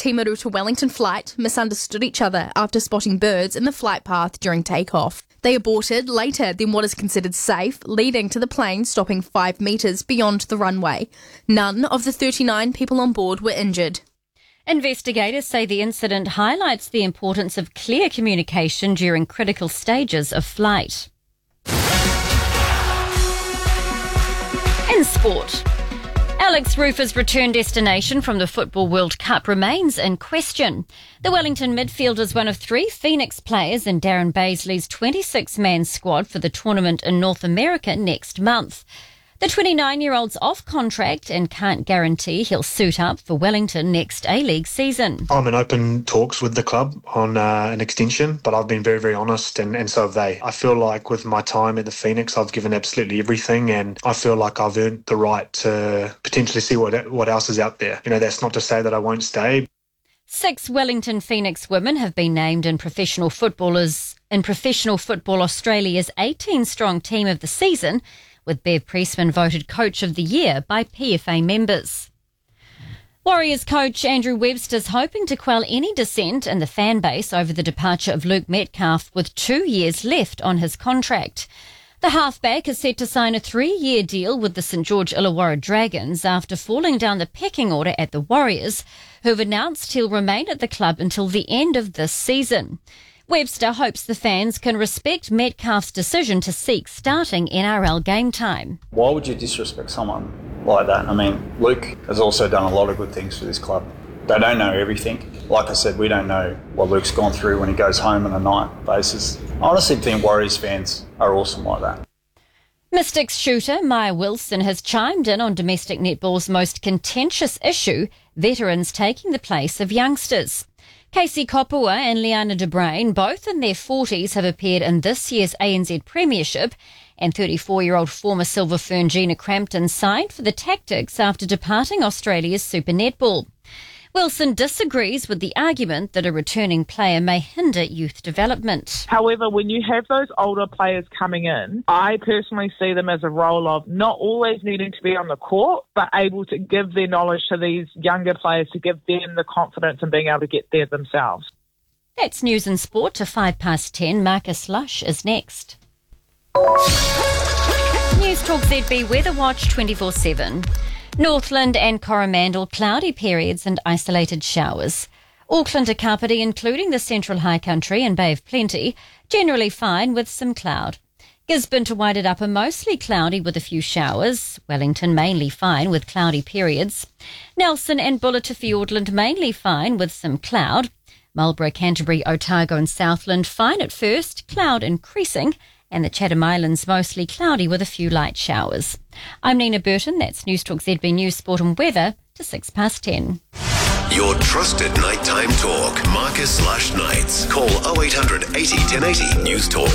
Timaru to Wellington flight misunderstood each other after spotting birds in the flight path during takeoff. They aborted later than what is considered safe, leading to the plane stopping 5 metres beyond the runway. None of the 39 people on board were injured. Investigators say the incident highlights the importance of clear communication during critical stages of flight. In sport, Alex Rufer's return destination from the Football World Cup remains in question. The Wellington midfielder is one of 3 Phoenix players in Darren Baisley's 26-man squad for the tournament in North America next month. The 29-year-old's off contract and can't guarantee he'll suit up for Wellington next A-League season. I'm in open talks with the club on an extension, but I've been very, very honest, and so have they. I feel like with my time at the Phoenix, I've given absolutely everything, and I feel like I've earned the right to potentially see what else is out there. That's not to say that I won't stay. 6 Wellington Phoenix women have been named in Professional Football Australia's 18-strong team of the season, with Bev Priestman voted Coach of the Year by PFA members. Warriors coach Andrew Webster's hoping to quell any dissent in the fan base over the departure of Luke Metcalf with 2 years left on his contract. The halfback is set to sign a 3-year deal with the St George Illawarra Dragons after falling down the pecking order at the Warriors, who have announced he'll remain at the club until the end of this season. Webster hopes the fans can respect Metcalf's decision to seek starting NRL game time. Why would you disrespect someone like that? I mean, Luke has also done a lot of good things for this club. They don't know everything. Like I said, we don't know what Luke's gone through when he goes home on a night basis. I honestly think Warriors fans are awesome like that. Mystics shooter Maya Wilson has chimed in on domestic netball's most contentious issue, veterans taking the place of youngsters. Casey Kopua and Liana De Bruin, both in their 40s, have appeared in this year's ANZ Premiership, and 34-year-old former Silver Fern Gina Crampton signed for the Tactics after departing Australia's Super Netball. Wilson disagrees with the argument that a returning player may hinder youth development. However, when you have those older players coming in, I personally see them as a role of not always needing to be on the court, but able to give their knowledge to these younger players to give them the confidence in being able to get there themselves. That's news and sport to 10:05. Marcus Lush is next. News Talk ZB Weather Watch 24/7. Northland and Coromandel, cloudy periods and isolated showers. Auckland to Kapiti, including the Central High Country and Bay of Plenty, generally fine with some cloud. Gisborne to Wairarapa, mostly cloudy with a few showers. Wellington mainly fine with cloudy periods. Nelson and Buller to Fiordland, mainly fine with some cloud. Marlborough, Canterbury, Otago and Southland, fine at first, cloud increasing. And the Chatham Islands mostly cloudy with a few light showers. I'm Nina Burton. That's News Talk ZB News, Sport and Weather to 10:06. Your trusted nighttime talk. Marcus Lush Nights. Call 0800 80 1080. News Talk